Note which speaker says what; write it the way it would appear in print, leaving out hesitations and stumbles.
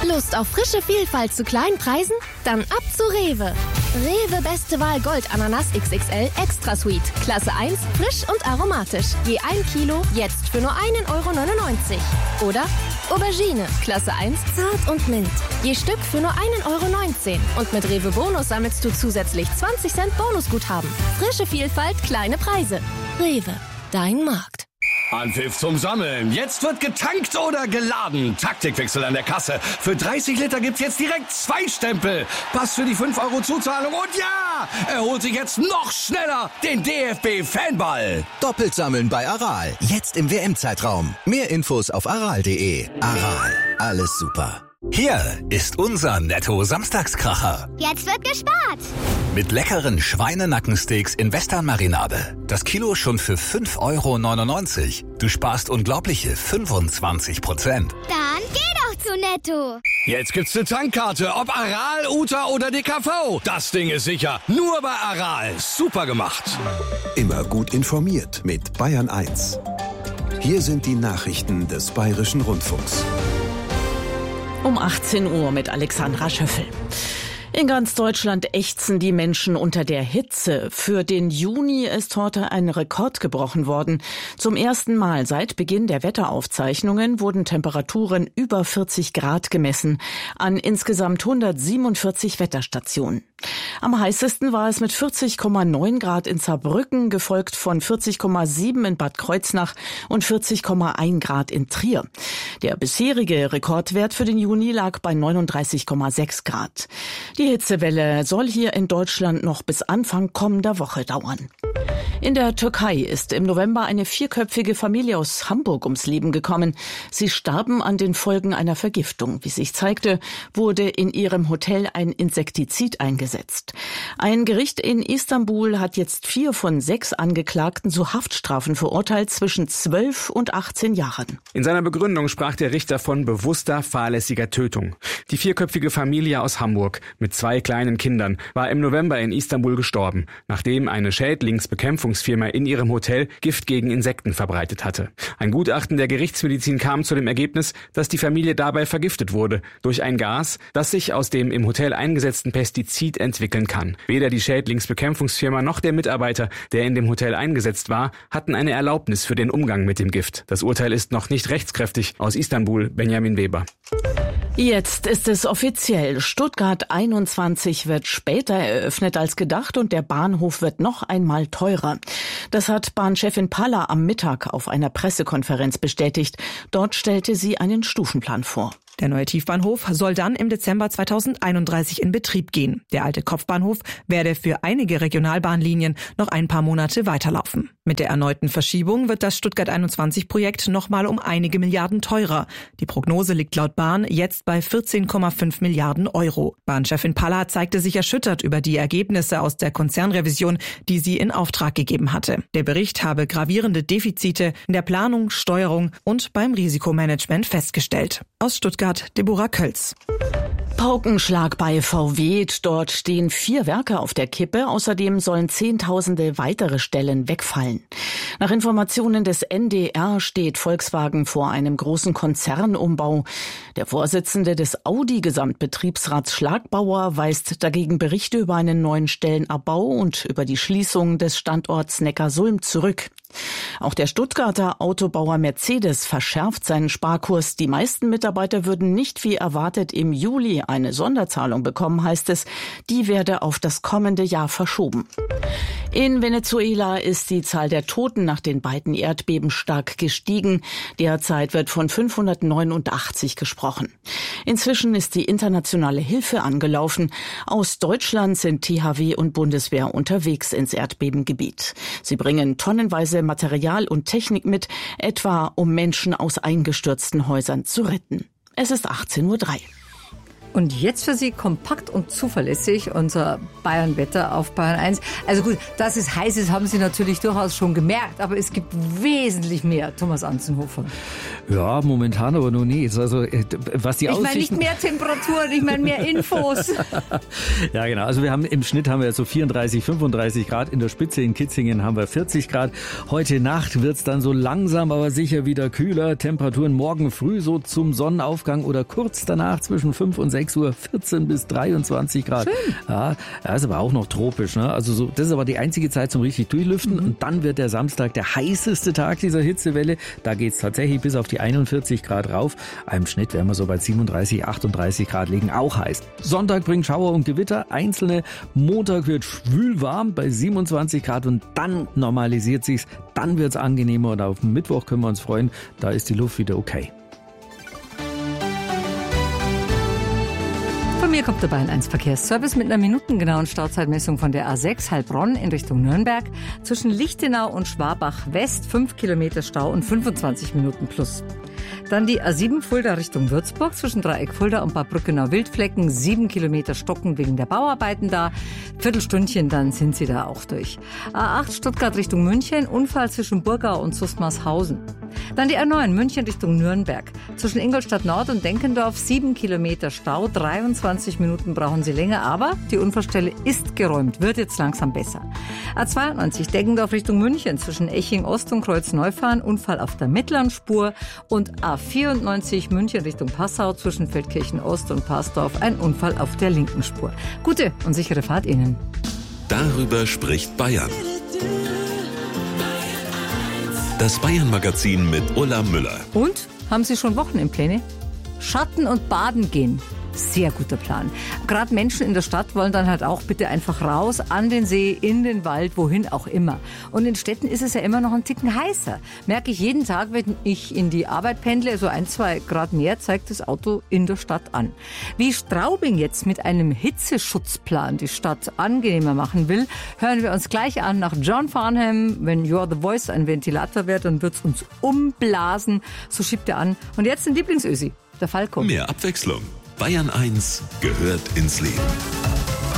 Speaker 1: Lust auf frische Vielfalt zu kleinen Preisen? Dann ab zu Rewe. Rewe Beste Wahl Gold Ananas XXL Extra Sweet. Klasse 1, frisch und aromatisch. Je 1 Kilo, jetzt für nur 1,99 €. Oder Aubergine, Klasse 1, zart und mild. Je Stück für nur 1,19 €. Und mit Rewe Bonus sammelst du zusätzlich 20 Cent Bonusguthaben. Frische Vielfalt, kleine Preise. Rewe, dein Markt.
Speaker 2: Anpfiff zum Sammeln. Jetzt wird getankt oder geladen. Taktikwechsel an der Kasse. Für 30 Liter gibt's jetzt direkt 2 Stempel. Pass für die 5 € Zuzahlung. Und ja, er holt sich jetzt noch schneller den DFB-Fanball.
Speaker 3: Doppelt sammeln bei Aral. Jetzt im WM-Zeitraum. Mehr Infos auf aral.de. Aral. Alles super.
Speaker 4: Hier ist unser Netto-Samstagskracher.
Speaker 5: Jetzt wird gespart.
Speaker 4: Mit leckeren Schweinenackensteaks in Western-Marinade. Das Kilo schon für 5,99 €. Du sparst unglaubliche 25%.
Speaker 5: Dann geh doch zu Netto.
Speaker 2: Jetzt gibt's eine Tankkarte, ob Aral, Uta oder DKV. Das Ding ist sicher. Nur bei Aral. Super gemacht.
Speaker 6: Immer gut informiert mit Bayern 1. Hier sind die Nachrichten des Bayerischen Rundfunks.
Speaker 7: Um 18 Uhr mit Alexandra Schöffel. In ganz Deutschland ächzen die Menschen unter der Hitze. Für den Juni ist heute ein Rekord gebrochen worden. Zum ersten Mal seit Beginn der Wetteraufzeichnungen wurden Temperaturen über 40 Grad gemessen an insgesamt 147 Wetterstationen. Am heißesten war es mit 40,9 Grad in Saarbrücken, gefolgt von 40,7 in Bad Kreuznach und 40,1 Grad in Trier. Der bisherige Rekordwert für den Juni lag bei 39,6 Grad. Die Hitzewelle soll hier in Deutschland noch bis Anfang kommender Woche dauern. In der Türkei ist im November eine 4-köpfige Familie aus Hamburg ums Leben gekommen. Sie starben an den Folgen einer Vergiftung. Wie sich zeigte, wurde in ihrem Hotel ein Insektizid eingesetzt. Ein Gericht in Istanbul hat jetzt 4 von 6 Angeklagten zu Haftstrafen verurteilt zwischen 12 und 18 Jahren.
Speaker 8: In seiner Begründung sprach der Richter von bewusster, fahrlässiger Tötung. Die 4-köpfige Familie aus Hamburg mit 2 kleinen Kindern war im November in Istanbul gestorben, nachdem eine Schädlingsbekämpfungsfirma in ihrem Hotel Gift gegen Insekten verbreitet hatte. Ein Gutachten der Gerichtsmedizin kam zu dem Ergebnis, dass die Familie dabei vergiftet wurde durch ein Gas, das sich aus dem im Hotel eingesetzten Pestizid entwickeln kann. Weder die Schädlingsbekämpfungsfirma noch der Mitarbeiter, der in dem Hotel eingesetzt war, hatten eine Erlaubnis für den Umgang mit dem Gift. Das Urteil ist noch nicht rechtskräftig. Aus Istanbul, Benjamin Weber.
Speaker 7: Jetzt ist es offiziell. Stuttgart 21 wird später eröffnet als gedacht und der Bahnhof wird noch einmal teurer. Das hat Bahnchefin Palla am Mittag auf einer Pressekonferenz bestätigt. Dort stellte sie einen Stufenplan vor.
Speaker 9: Der neue Tiefbahnhof soll dann im Dezember 2031 in Betrieb gehen. Der alte Kopfbahnhof werde für einige Regionalbahnlinien noch ein paar Monate weiterlaufen. Mit der erneuten Verschiebung wird das Stuttgart 21-Projekt nochmal um einige Milliarden teurer. Die Prognose liegt laut Bahn jetzt bei 14,5 Milliarden €. Bahnchefin Palla zeigte sich erschüttert über die Ergebnisse aus der Konzernrevision, die sie in Auftrag gegeben hatte. Der Bericht habe gravierende Defizite in der Planung, Steuerung und beim Risikomanagement festgestellt. Aus Stuttgart Deborah Kölz.
Speaker 7: Paukenschlag bei VW. Dort stehen 4 Werke auf der Kippe. Außerdem sollen Zehntausende weitere Stellen wegfallen. Nach Informationen des NDR steht Volkswagen vor einem großen Konzernumbau. Der Vorsitzende des Audi-Gesamtbetriebsrats Schlagbauer weist dagegen Berichte über einen neuen Stellenabbau und über die Schließung des Standorts Neckarsulm zurück. Auch der Stuttgarter Autobauer Mercedes verschärft seinen Sparkurs. Die meisten Mitarbeiter würden nicht wie erwartet im Juli eine Sonderzahlung bekommen, heißt es. Die werde auf das kommende Jahr verschoben. In Venezuela ist die Zahl der Toten nach den beiden Erdbeben stark gestiegen. Derzeit wird von 589 gesprochen. Inzwischen ist die internationale Hilfe angelaufen. Aus Deutschland sind THW und Bundeswehr unterwegs ins Erdbebengebiet. Sie bringen tonnenweise Material und Technik mit, etwa um Menschen aus eingestürzten Häusern zu retten. Es ist 18:03 Uhr.
Speaker 10: Und jetzt für Sie kompakt und zuverlässig unser Bayern-Wetter auf Bayern 1. Also gut, dass es heiß ist, haben Sie natürlich durchaus schon gemerkt, aber es gibt wesentlich mehr, Thomas Anzenhofer.
Speaker 11: Ja, momentan aber noch nicht. Also, was die
Speaker 10: Ich meine
Speaker 11: Aussichten...
Speaker 10: nicht mehr Temperaturen, ich meine mehr Infos.
Speaker 11: Ja, genau. Also im Schnitt haben wir so 34, 35 Grad. In der Spitze in Kitzingen haben wir 40 Grad. Heute Nacht wird's dann so langsam, aber sicher wieder kühler. Temperaturen morgen früh so zum Sonnenaufgang oder kurz danach zwischen 5 und 6 Uhr 14 bis 23 Grad. Schön. Ja, ist aber auch noch tropisch. Ne? Also so, das ist aber die einzige Zeit zum richtig durchlüften. Und dann wird der Samstag der heißeste Tag dieser Hitzewelle. Da geht's tatsächlich bis auf die 41 Grad rauf. Im Schnitt werden wir so bei 37, 38 Grad liegen. Auch heiß. Sonntag bringt Schauer und Gewitter. Einzelne. Montag wird schwül warm bei 27 Grad. Und dann normalisiert sich's. Dann wird's angenehmer. Und auf den Mittwoch können wir uns freuen. Da ist die Luft wieder okay.
Speaker 10: Von mir kommt der Bayern 1 Verkehrsservice mit einer minutengenauen Stauzeitmessung von der A6 Heilbronn in Richtung Nürnberg. Zwischen Lichtenau und Schwabach West 5 Kilometer Stau und 25 Minuten plus. Dann die A7 Fulda Richtung Würzburg zwischen Dreieck Fulda und Bad Brückenau-Wildflecken. 7 Kilometer stocken wegen der Bauarbeiten da. Viertelstündchen, dann sind Sie da auch durch. A8 Stuttgart Richtung München. Unfall zwischen Burgau und Susmarshausen. Dann die A9 München Richtung Nürnberg. Zwischen Ingolstadt Nord und Denkendorf 7 Kilometer Stau. 23 Minuten brauchen Sie länger, aber die Unfallstelle ist geräumt. Wird jetzt langsam besser. A92 Deckendorf Richtung München. Zwischen Eching Ost und Kreuzneufahren. Unfall auf der mittleren Spur. Und A94 München Richtung Passau zwischen Feldkirchen Ost und Parsdorf ein Unfall auf der linken Spur. Gute und sichere Fahrt Ihnen.
Speaker 12: Darüber spricht Bayern. Das Bayern-Magazin mit Ulla Müller.
Speaker 10: Und? Haben Sie schon Wochenendpläne? Schatten und Baden gehen. Sehr guter Plan. Gerade Menschen in der Stadt wollen dann halt auch bitte einfach raus, an den See, in den Wald, wohin auch immer. Und in Städten ist es ja immer noch ein Ticken heißer. Merke ich jeden Tag, wenn ich in die Arbeit pendle, so 1-2 Grad mehr zeigt das Auto in der Stadt an. Wie Straubing jetzt mit einem Hitzeschutzplan die Stadt angenehmer machen will, hören wir uns gleich an nach John Farnham. Wenn You're the Voice ein Ventilator wird, dann wird's uns umblasen. So schiebt er an. Und jetzt ein Lieblingsösi, der Falco.
Speaker 12: Mehr Abwechslung. Bayern 1 gehört ins Leben.